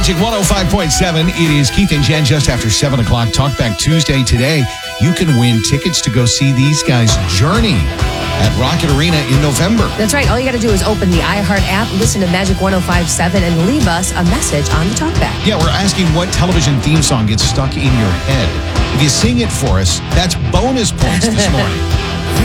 Magic 105.7. It is Keith and Jen just after 7 o'clock. Talkback Tuesday today. You can win tickets to go see these guys Journey at Rocket Arena in November. That's right. All you got to do is open the iHeart app, listen to Magic 105.7, and leave us a message on the Talkback. Yeah, we're asking what television theme song gets stuck in your head. If you sing it for us, that's bonus points this morning.